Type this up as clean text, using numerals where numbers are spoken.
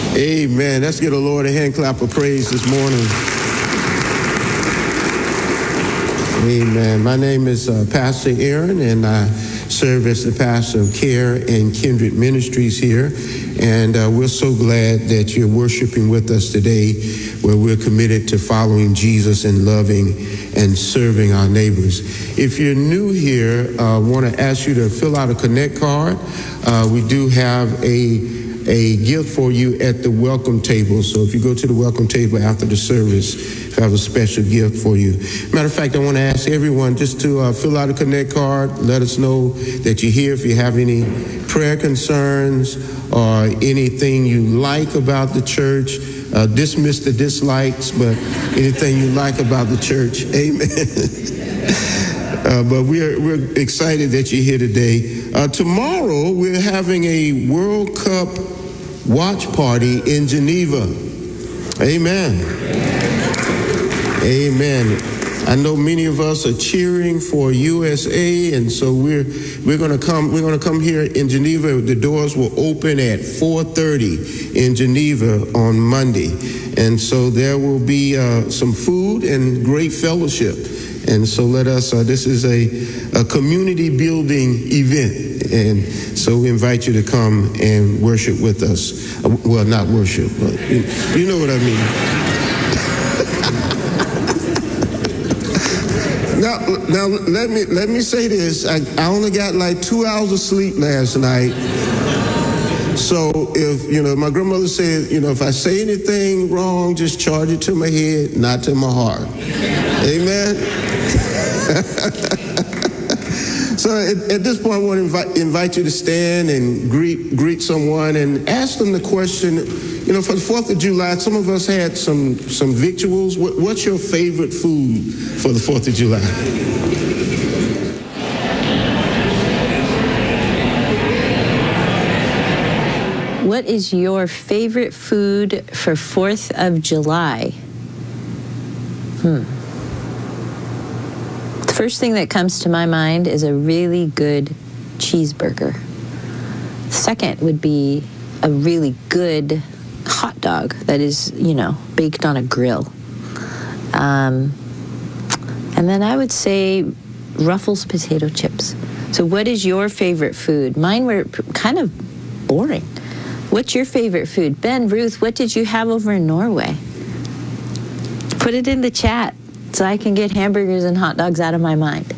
Amen. Let's give the Lord a hand clap of praise this morning. Amen. My name is Pastor Aaron, and I serve as the pastor of Care and Kindred Ministries here. And we're so glad that you're worshiping with us today, where we're committed to following Jesus and loving and serving our neighbors. If you're new here, I want to ask you to fill out a Connect card. We do have a gift for you at the welcome table. So if you go to the welcome table after the service, I have a special gift for you. Matter of fact, I want to ask everyone just to fill out a Connect card. Let us know that you're here. If you have any prayer concerns or anything you like about the church, dismiss the dislikes, but anything you like about the church, amen. But we're excited that you're here today. Tomorrow, we're having a World Cup watch party in Geneva. Amen. Amen. I know many of us are cheering for USA, and so we're going to come here in Geneva. The doors will open at 4:30 in Geneva on Monday, and so there will be some food and great fellowship. And so let us. This is a community building event, and so we invite you to come and worship with us. Well, not worship, but you know what I mean. Now, let me say this. I only got like 2 hours of sleep last night. So if, my grandmother said, if I say anything wrong, just charge it to my head, not to my heart. Amen? So at this point, I want to invite you to stand and greet someone and ask them the question. For the 4th of July, some of us had some victuals. What's your favorite food for the 4th of July? What is your favorite food for 4th of July? The first thing that comes to my mind is a really good cheeseburger. Second would be a really good hot dog that is, baked on a grill. And then I would say Ruffles potato chips. So what is your favorite food? Mine were kind of boring. What's your favorite food? Ben, Ruth, what did you have over in Norway? Put it in the chat so I can get hamburgers and hot dogs out of my mind.